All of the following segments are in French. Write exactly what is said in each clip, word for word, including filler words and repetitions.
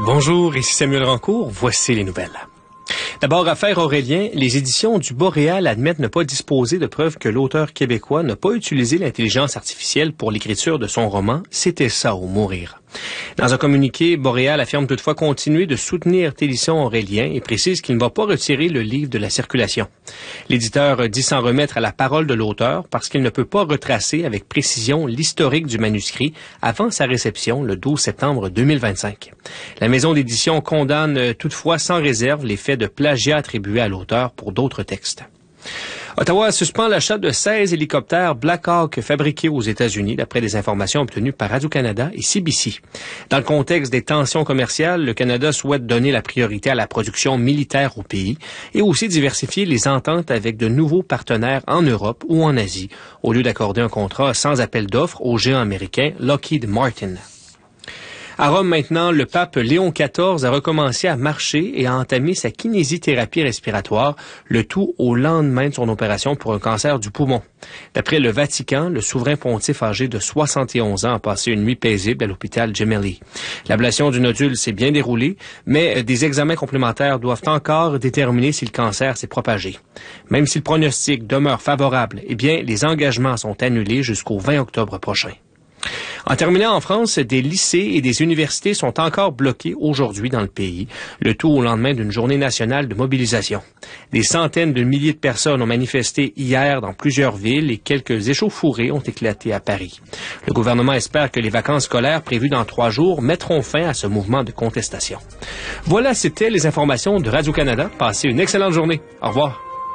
Bonjour, ici Samuel Rancourt, voici les nouvelles. D'abord, affaire Aurélien, les éditions du Boréal admettent ne pas disposer de preuves que l'auteur québécois n'a pas utilisé l'intelligence artificielle pour l'écriture de son roman « C'était ça ou mourir ». Dans un communiqué, Boréal affirme toutefois continuer de soutenir Télisson Aurélien et précise qu'il ne va pas retirer le livre de la circulation. L'éditeur dit s'en remettre à la parole de l'auteur parce qu'il ne peut pas retracer avec précision l'historique du manuscrit avant sa réception le douze septembre deux mille vingt-cinq. La maison d'édition condamne toutefois sans réserve les faits de plagiat attribués à l'auteur pour d'autres textes. Ottawa suspend l'achat de seize hélicoptères Black Hawk fabriqués aux États-Unis, d'après des informations obtenues par Radio-Canada et C B C. Dans le contexte des tensions commerciales, le Canada souhaite donner la priorité à la production militaire au pays et aussi diversifier les ententes avec de nouveaux partenaires en Europe ou en Asie, au lieu d'accorder un contrat sans appel d'offres au géant américain Lockheed Martin. À Rome maintenant, le pape Léon quatorze a recommencé à marcher et a entamé sa kinésithérapie respiratoire, le tout au lendemain de son opération pour un cancer du poumon. D'après le Vatican, le souverain pontife âgé de soixante et onze ans a passé une nuit paisible à l'hôpital Gemelli. L'ablation du nodule s'est bien déroulée, mais des examens complémentaires doivent encore déterminer si le cancer s'est propagé. Même si le pronostic demeure favorable, eh bien, les engagements sont annulés jusqu'au vingt octobre prochain. En terminant en France, des lycées et des universités sont encore bloqués aujourd'hui dans le pays, le tout au lendemain d'une journée nationale de mobilisation. Des centaines de milliers de personnes ont manifesté hier dans plusieurs villes et quelques échauffourées ont éclaté à Paris. Le gouvernement espère que les vacances scolaires prévues dans trois jours mettront fin à ce mouvement de contestation. Voilà, c'était les informations de Radio-Canada. Passez une excellente journée. Au revoir.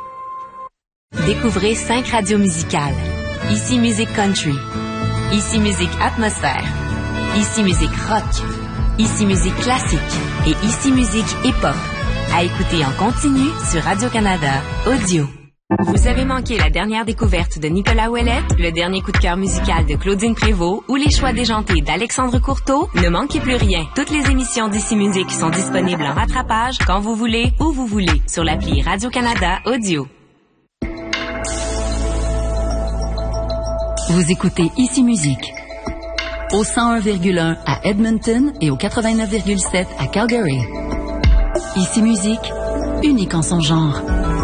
Découvrez cinq radios musicales. Ici Musique Country. Ici Musique Atmosphère. Ici Musique Rock. Ici Musique Classique. Et Ici Musique Hip-Hop. À écouter en continu sur Radio-Canada Audio. Vous avez manqué la dernière découverte de Nicolas Ouellette, le dernier coup de cœur musical de Claudine Prévost ou les choix déjantés d'Alexandre Courteau? Ne manquez plus rien. Toutes les émissions d'Ici Musique sont disponibles en rattrapage quand vous voulez, où vous voulez, sur l'appli Radio-Canada Audio. Vous écoutez Ici Musique au cent un virgule un à Edmonton et au quatre-vingt-neuf virgule sept à Calgary. Ici Musique, unique en son genre.